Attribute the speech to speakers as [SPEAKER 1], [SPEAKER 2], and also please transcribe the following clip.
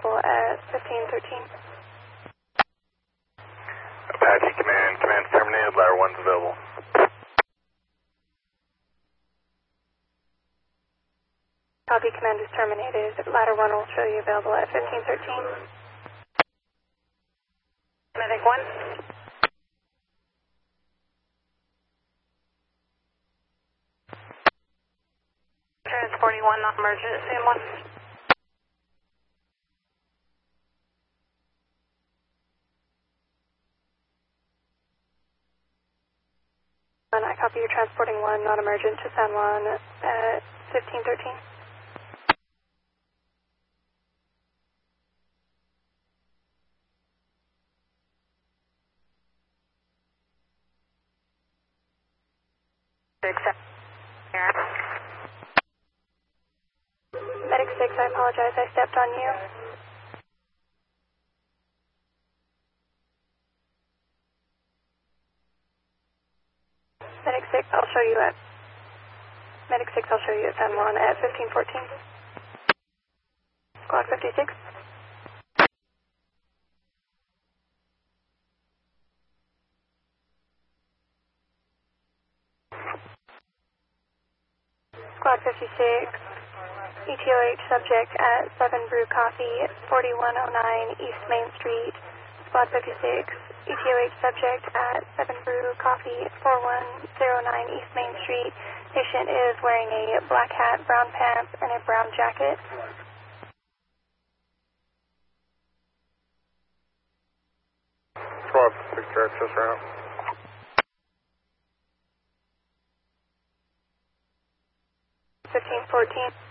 [SPEAKER 1] available at 1513.
[SPEAKER 2] Apache Command. Command's terminated. Ladder 1's available.
[SPEAKER 1] Copy, command is terminated. Ladder 1 will show you available at 1513.
[SPEAKER 3] Medic 1. Transporting 1, non-emergency, 1.
[SPEAKER 1] And I copy, you're transporting 1, non-emergent to San Juan at 1513. Medic 6, I apologize, I stepped on you. Medic 6, I'll show you at San Juan at 1514. Squad 56. Squad 56. ETOH subject at 7 Brew Coffee, 4109 East Main Street. Squad 56. ETOH subject at 7 Brew Coffee, 4109 East Main Street. Patient is wearing a black hat, brown pants, and a brown jacket.
[SPEAKER 2] Squad 6 access route.
[SPEAKER 1] 1514.